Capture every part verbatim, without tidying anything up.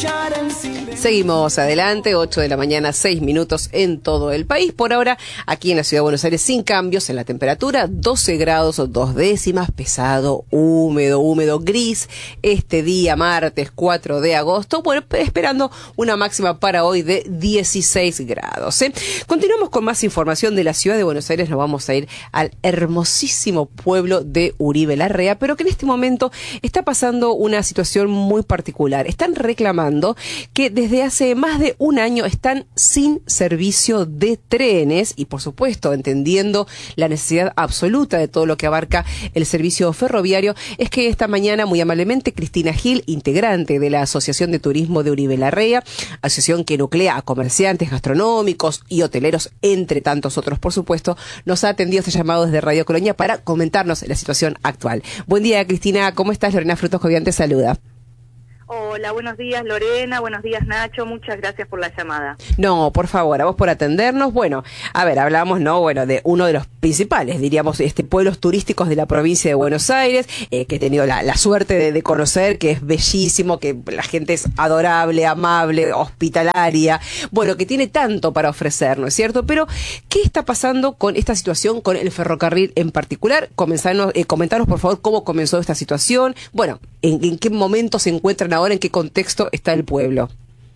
Seguimos adelante, ocho de la mañana, seis minutos en todo el país. Por ahora, aquí en la Ciudad de Buenos Aires, sin cambios en la temperatura, doce grados o dos décimas, pesado, húmedo, húmedo, gris, este día martes cuatro de agosto, bueno, esperando una máxima para hoy de dieciséis grados. ¿eh? Continuamos con más información de la Ciudad de Buenos Aires, nos vamos a ir al hermosísimo pueblo de Uribe Larrea, pero que en este momento está pasando una situación muy particular. Están reclamando que desde hace más de un año están sin servicio de trenes y, por supuesto, entendiendo la necesidad absoluta de todo lo que abarca el servicio ferroviario, es que esta mañana, muy amablemente, Cristina Gil, integrante de la Asociación de Turismo de Uribe Larrea, asociación que nuclea a comerciantes gastronómicos y hoteleros, entre tantos otros, por supuesto, nos ha atendido este llamado desde Radio Colonia para comentarnos la situación actual. Buen día, Cristina, ¿cómo estás? Lorena Frutos Jovian te saluda. Hola, buenos días Lorena, buenos días Nacho, muchas gracias por la llamada. No, por favor, a vos por atendernos. Bueno, a ver, hablamos, ¿no? Bueno, de uno de los principales, diríamos, este pueblos turísticos de la provincia de Buenos Aires, eh, que he tenido la, la suerte de, de conocer, que es bellísimo, que la gente es adorable, amable, hospitalaria, bueno, que tiene tanto para ofrecer, ¿no es cierto? Pero, ¿qué está pasando con esta situación, con el ferrocarril en particular? Comenzanos, eh, comentanos, por favor, cómo comenzó esta situación, bueno, en, en qué momento se encuentran ahora, en qué contexto está el pueblo.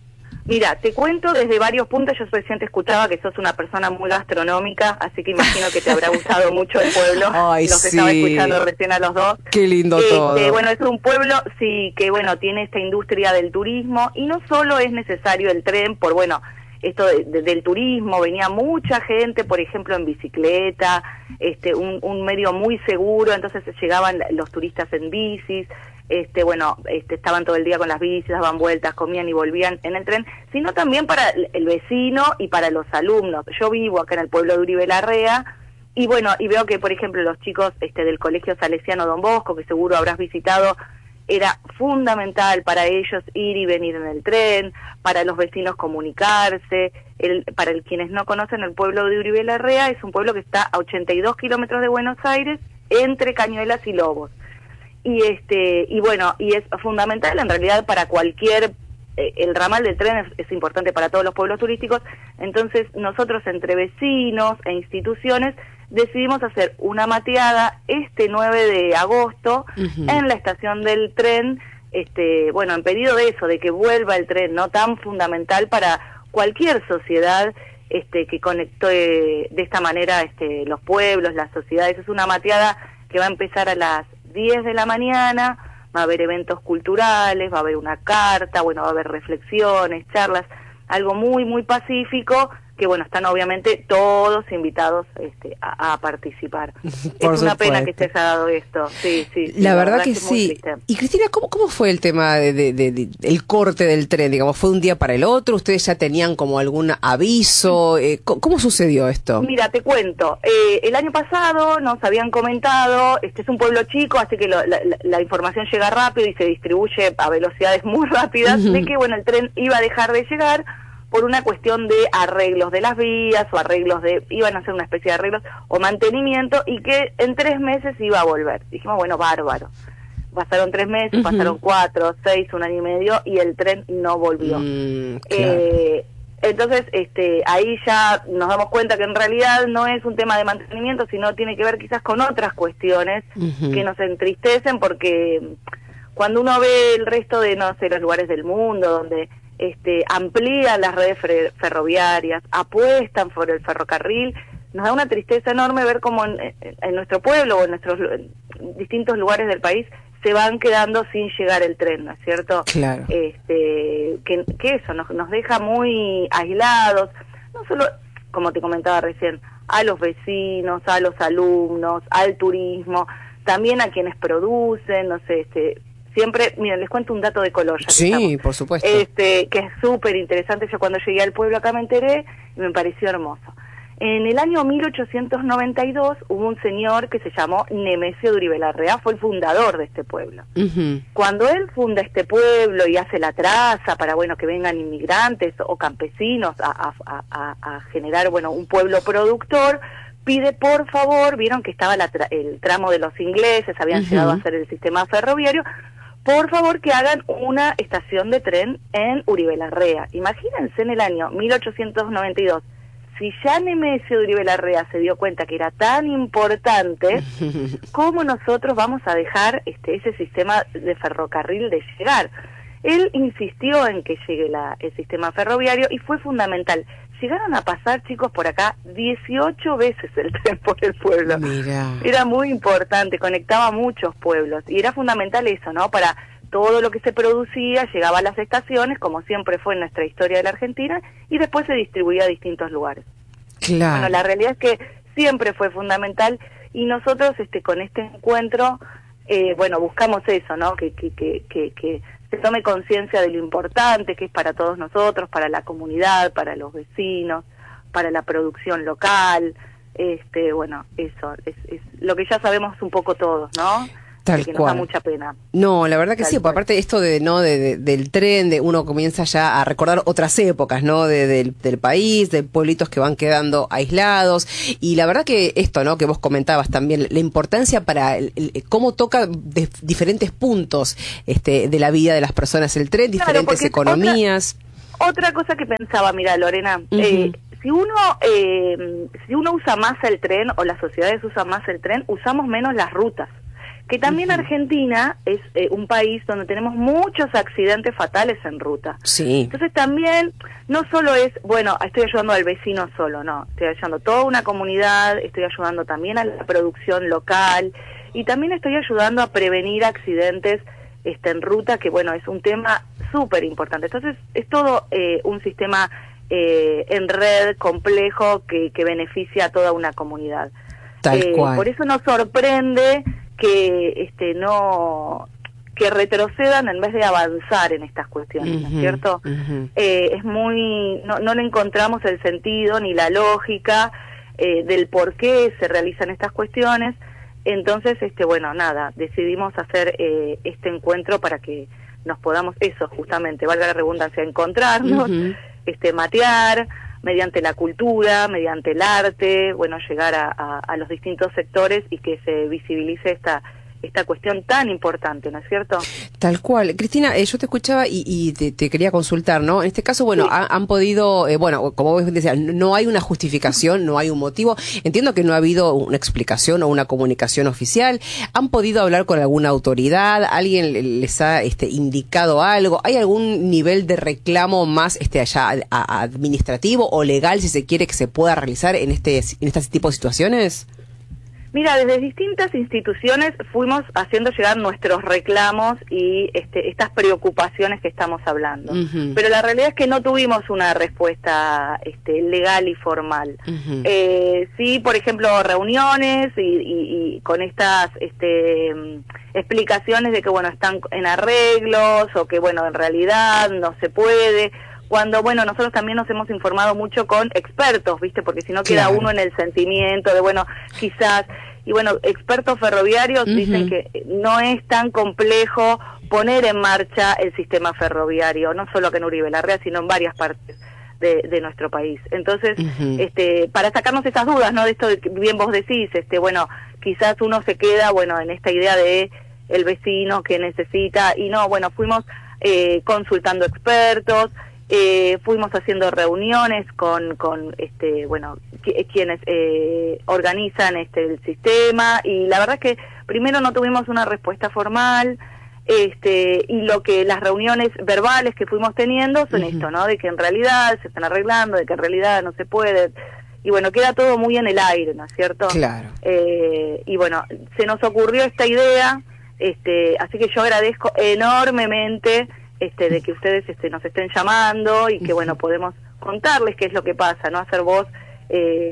Mira, te cuento desde varios puntos. Yo recién te escuchaba que sos una persona muy gastronómica, así que imagino que te habrá gustado mucho el pueblo. Ay, los sí. Estaba escuchando recién a los dos. Qué lindo este, todo. Bueno, es un pueblo, sí, que bueno, tiene esta industria del turismo, y no solo es necesario el tren, por bueno, esto de, de, del turismo, venía mucha gente, por ejemplo, en bicicleta, este, un, un medio muy seguro, entonces llegaban los turistas en bicis, este, bueno, este, estaban todo el día con las bicis, daban vueltas, comían y volvían en el tren, sino también para el vecino y para los alumnos. Yo vivo acá en el pueblo de Uribe Larrea, y bueno, y veo que, por ejemplo, los chicos este, del Colegio Salesiano Don Bosco, que seguro habrás visitado, era fundamental para ellos ir y venir en el tren, para los vecinos comunicarse. El, para el, quienes no conocen, el pueblo de Uribe Larrea es un pueblo que está a ochenta y dos kilómetros de Buenos Aires, entre Cañuelas y Lobos. Y este y bueno, y es fundamental en realidad para cualquier, eh, el ramal del tren es, es importante para todos los pueblos turísticos. Entonces nosotros, entre vecinos e instituciones, decidimos hacer una mateada este nueve de agosto uh-huh. en la estación del tren, este bueno, en pedido de eso, de que vuelva el tren, no tan fundamental para cualquier sociedad este que conectó de, de esta manera este los pueblos, las sociedades. Es una mateada que va a empezar a las diez de la mañana, va a haber eventos culturales, va a haber una carta, bueno, va a haber reflexiones, charlas, algo muy, muy pacífico, que bueno, están obviamente todos invitados este, a, a participar. Por es una supuesto. Pena que se haya dado esto, sí, sí. sí la, la verdad, verdad que, que sí. Triste. Y Cristina, ¿cómo, cómo fue el tema de, de, de, de el corte del tren? Digamos, ¿fue un día para el otro? ¿Ustedes ya tenían como algún aviso? Eh, ¿cómo, ¿Cómo sucedió esto? Mira, te cuento, eh, el año pasado nos habían comentado, este es un pueblo chico, así que lo, la, la, la información llega rápido y se distribuye a velocidades muy rápidas, uh-huh. de que bueno, el tren iba a dejar de llegar por una cuestión de arreglos de las vías o arreglos de, iban a hacer una especie de arreglos o mantenimiento, y que en tres meses iba a volver. Dijimos, bueno, bárbaro. Pasaron tres meses, uh-huh. pasaron cuatro, seis, un año y medio, y el tren no volvió. Mm, claro. eh, entonces, este, ahí ya nos damos cuenta que en realidad no es un tema de mantenimiento, sino tiene que ver quizás con otras cuestiones uh-huh. que nos entristecen, porque cuando uno ve el resto de, no sé, los lugares del mundo donde este, amplían las redes ferroviarias, apuestan por el ferrocarril, nos da una tristeza enorme ver cómo en, en nuestro pueblo o en nuestros en distintos lugares del país se van quedando sin llegar el tren, ¿no es cierto? Claro. Este, que, que eso nos, nos deja muy aislados, no solo, como te comentaba recién, a los vecinos, a los alumnos, al turismo, también a quienes producen, no sé, este... Siempre, miren, les cuento un dato de color. Ya sí, estamos. Por supuesto. Este, que es súper interesante. Yo cuando llegué al pueblo acá me enteré y me pareció hermoso. En el año mil ochocientos noventa y dos hubo un señor que se llamó Nemesio de Uribe Larrea, fue el fundador de este pueblo. Uh-huh. Cuando él funda este pueblo y hace la traza para, bueno, que vengan inmigrantes o campesinos a, a, a, a generar, bueno, un pueblo productor, pide por favor, vieron que estaba la tra- el tramo de los ingleses, habían uh-huh. llegado a hacer el sistema ferroviario, por favor que hagan una estación de tren en Uribe Larrea. Imagínense en el año mil ochocientos noventa y dos, si ya Nemesio de Uribe Larrea se dio cuenta que era tan importante, ¿cómo nosotros vamos a dejar este ese sistema de ferrocarril de llegar? Él insistió en que llegue la, el sistema ferroviario y fue fundamental. Llegaron a pasar, chicos, por acá dieciocho veces el tren por el pueblo. Mira. Era muy importante, conectaba muchos pueblos y era fundamental eso, ¿no? Para todo lo que se producía, llegaba a las estaciones, como siempre fue en nuestra historia de la Argentina, y después se distribuía a distintos lugares. Claro. Bueno, la realidad es que siempre fue fundamental y nosotros este con este encuentro, eh, bueno, buscamos eso, ¿no? Que, que, que, que, que se tome conciencia de lo importante que es para todos nosotros, para la comunidad, para los vecinos, para la producción local, este, bueno, eso, es, es lo que ya sabemos un poco todos, ¿no? Tal que cual. nos da mucha pena. No, la verdad que Tal sí, porque aparte esto de no de, de, del tren, de uno comienza ya a recordar otras épocas, ¿no? De, del, del país, de pueblitos que van quedando aislados, y la verdad que esto, ¿no? Que vos comentabas también, la importancia para el, el, cómo toca de diferentes puntos este de la vida de las personas el tren, Claro, diferentes economías. Otra, otra cosa que pensaba, mira, Lorena, Uh-huh. eh, si uno eh, si uno usa más el tren o las sociedades usan más el tren, usamos menos las rutas. Que también uh-huh. Argentina es eh, un país donde tenemos muchos accidentes fatales en ruta. Sí. Entonces también no solo es, bueno, estoy ayudando al vecino solo, no, estoy ayudando a toda una comunidad, estoy ayudando también a la producción local y también estoy ayudando a prevenir accidentes este, en ruta, que bueno, es un tema súper importante. Entonces es todo eh, un sistema eh, en red complejo que, que beneficia a toda una comunidad. Tal eh, cual. Por eso nos sorprende que este no que retrocedan en vez de avanzar en estas cuestiones, uh-huh, ¿no es cierto? Uh-huh. Eh, es muy no, no le encontramos el sentido ni la lógica eh, del por qué se realizan estas cuestiones. Entonces, este bueno, nada, decidimos hacer eh, este encuentro para que nos podamos, eso justamente, valga la redundancia, encontrarnos, uh-huh. este matear, mediante la cultura, mediante el arte, bueno, llegar a, a, a los distintos sectores y que se visibilice esta esta cuestión tan importante, ¿no es cierto? Tal cual. Cristina, eh, yo te escuchaba y, y te, te quería consultar, ¿no? En este caso, bueno, sí. ha, han podido, eh, bueno, como vos decías, no hay una justificación, no hay un motivo. Entiendo que no ha habido una explicación o una comunicación oficial. ¿Han podido hablar con alguna autoridad? ¿Alguien les ha este, indicado algo? ¿Hay algún nivel de reclamo más este, allá a, a administrativo o legal, si se quiere, que se pueda realizar en este en este tipo de situaciones? Mira, desde distintas instituciones fuimos haciendo llegar nuestros reclamos y este, estas preocupaciones que estamos hablando. Uh-huh. Pero la realidad es que no tuvimos una respuesta este, legal y formal. Uh-huh. Eh, sí, por ejemplo, reuniones y, y, y con estas este, explicaciones de que, bueno, están en arreglos o que, bueno, en realidad no se puede. Cuando, bueno, nosotros también nos hemos informado mucho con expertos, ¿viste? Porque si no queda claro. uno en el sentimiento de, bueno, quizás... Y bueno, expertos ferroviarios uh-huh. dicen que no es tan complejo poner en marcha el sistema ferroviario, no solo que en Uribe Larrea, sino en varias partes de, de nuestro país. Entonces, uh-huh. este, para sacarnos esas dudas, ¿no? De esto que bien vos decís, este, bueno, quizás uno se queda, bueno, en esta idea de el vecino que necesita, y no, bueno, fuimos eh, consultando expertos, Eh, fuimos haciendo reuniones con, con este, bueno, qu- quienes eh, organizan este el sistema, y la verdad es que primero no tuvimos una respuesta formal, este, y lo que las reuniones verbales que fuimos teniendo son uh-huh. esto, ¿no? De que en realidad se están arreglando, de que en realidad no se puede, y bueno, queda todo muy en el aire, ¿no es cierto? Claro. Eh, y bueno, se nos ocurrió esta idea, este, así que yo agradezco enormemente Este, de que ustedes este, nos estén llamando y que, bueno, podemos contarles qué es lo que pasa, ¿no? Hacer voz... Eh...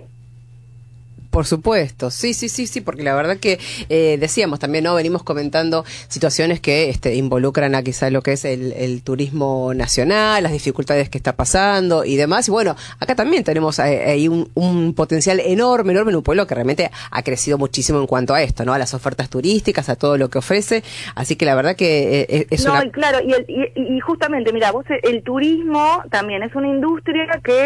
Por supuesto, sí, sí, sí, sí, porque la verdad que eh, decíamos también, ¿no? Venimos comentando situaciones que este, involucran a quizá lo que es el, el turismo nacional, las dificultades que está pasando y demás. Y bueno, acá también tenemos ahí un, un potencial enorme, enorme en un pueblo que realmente ha crecido muchísimo en cuanto a esto, ¿no? A las ofertas turísticas, a todo lo que ofrece. Así que la verdad que eh, es no, una... No, claro, y, el, y, y justamente, mira, vos el turismo también es una industria que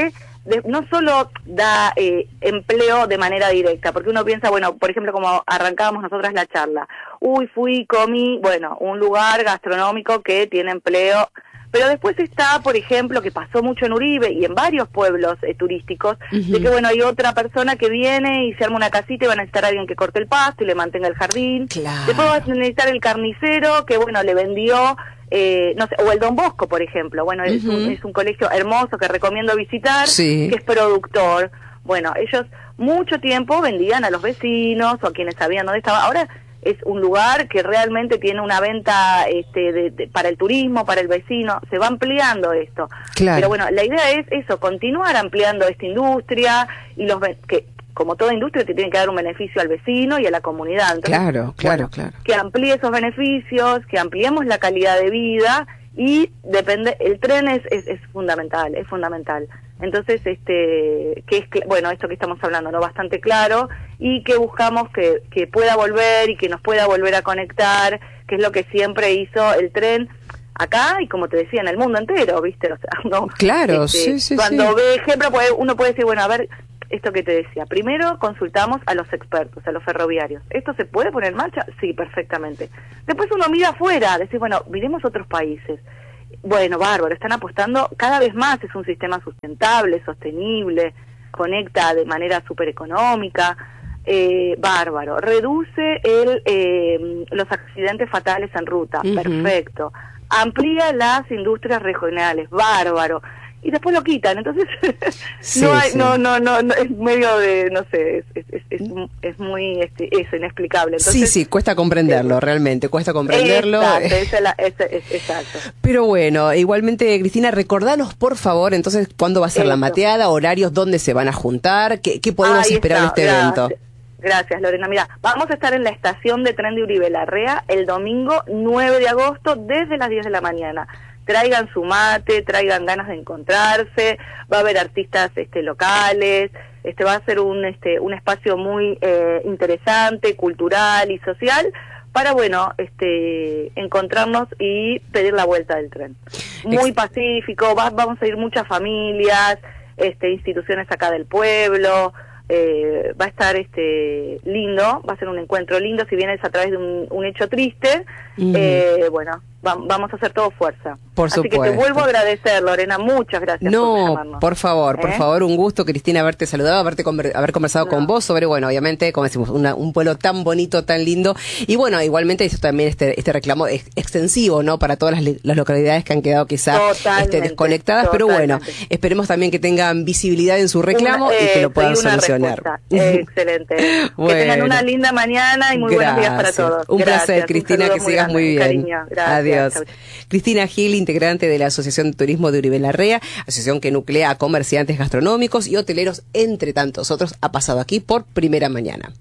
de, no solo da eh, empleo de manera directa, porque uno piensa, bueno, por ejemplo, como arrancábamos nosotras la charla, uy, fui, comí, bueno, un lugar gastronómico que tiene empleo, pero después está, por ejemplo, que pasó mucho en Uribe y en varios pueblos eh, turísticos, uh-huh. de que, bueno, hay otra persona que viene y se arma una casita y va a necesitar a alguien que corte el pasto y le mantenga el jardín. Claro. Después va a necesitar el carnicero que, bueno, le vendió, eh, no sé, o el Don Bosco, por ejemplo. Bueno, uh-huh. es, un, es un colegio hermoso que recomiendo visitar, sí. que es productor. Bueno, ellos mucho tiempo vendían a los vecinos o a quienes sabían dónde estaba. Ahora es un lugar que realmente tiene una venta este, de, de, para el turismo, para el vecino, se va ampliando esto. Claro. Pero bueno, la idea es eso, continuar ampliando esta industria y los que como toda industria te tiene que dar un beneficio al vecino y a la comunidad. Entonces, claro, claro, bueno, claro. Que amplíe esos beneficios, que ampliemos la calidad de vida y depende, el tren es, es, es fundamental, es fundamental. Entonces, este, que es, bueno, esto que estamos hablando, ¿no? Bastante claro, y que buscamos que, que pueda volver y que nos pueda volver a conectar, que es lo que siempre hizo el tren acá y como te decía, en el mundo entero, ¿viste? O sea, uno, claro, este, sí, sí, cuando sí. ve ejemplo, puede, uno puede decir, bueno, a ver, esto que te decía, primero consultamos a los expertos, a los ferroviarios. ¿Esto se puede poner en marcha? Sí, perfectamente. Después uno mira afuera, decir, bueno, miremos otros países. Bueno, bárbaro, están apostando cada vez más, es un sistema sustentable, sostenible, conecta de manera súper económica, eh, bárbaro, reduce el eh, los accidentes fatales en ruta, uh-huh. perfecto, amplía las industrias regionales, bárbaro, y después lo quitan, entonces sí, no hay, sí. no, no, no, no, es medio de, no sé, es, es, es, es, es muy, este, es inexplicable. Entonces, sí, sí, cuesta comprenderlo, eh, realmente, cuesta comprenderlo. Exacto, esa es la, esa es, exacto. Pero bueno, igualmente, Cristina, recordanos, por favor, entonces, cuándo va a ser Eso. la mateada, horarios, dónde se van a juntar, qué, qué podemos Ahí esperar está, de este gracias. evento. Gracias, Lorena. Mira, vamos a estar en la estación de tren de Uribe Larrea el domingo nueve de agosto desde las diez de la mañana. Traigan su mate, traigan ganas de encontrarse, va a haber artistas este, locales, este va a ser un este un espacio muy eh, interesante, cultural y social para, bueno, este encontrarnos y pedir la vuelta del tren. Muy pacífico, va, vamos a ir muchas familias, este instituciones acá del pueblo. Eh, va a estar este lindo, va a ser un encuentro lindo, si bien es a través de un, un hecho triste, uh-huh. eh, bueno, va, vamos a hacer todo fuerza. Por Así supuesto. que te vuelvo a agradecer, Lorena, muchas gracias no, por llamarnos. por favor, ¿Eh? por favor, un gusto, Cristina, haberte saludado, haberte conver- haber conversado no. con vos sobre, bueno, obviamente, como decimos, una, un pueblo tan bonito, tan lindo, y bueno, igualmente eso también este este reclamo es extensivo, ¿no? Para todas las, las localidades que han quedado quizás este, desconectadas, totalmente. Pero bueno, esperemos también que tengan visibilidad en su reclamo una, eh, y que lo puedan solucionar. Eh, excelente. Bueno. Que tengan una linda mañana y muy gracias. buenos días para todos. Un gracias. placer, Cristina, un que sigas grande, muy bien. Cariño. Gracias. Adiós. Chau. Cristina Gil, integrante de la Asociación de Turismo de Uribe Larrea, asociación que nuclea a comerciantes gastronómicos y hoteleros, entre tantos otros, ha pasado aquí por Primera Mañana.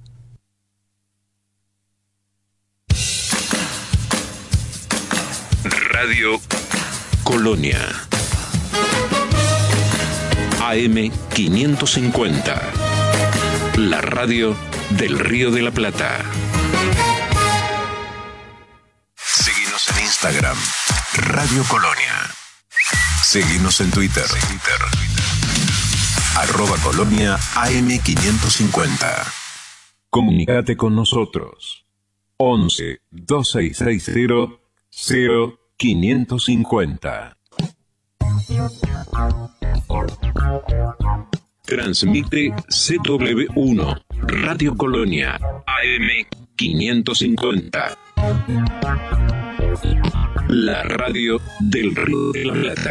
Radio Colonia. A M quinientos cincuenta. La radio del Río de la Plata. Seguinos en Instagram, Radio Colonia. Seguinos en Twitter, Twitter. Arroba Colonia A M quinientos cincuenta. Comunícate con nosotros. once, dos seis seis cero, cero quinientos cincuenta. Transmite C W uno, Radio Colonia, A M quinientos cincuenta. La radio del Río de la Plata.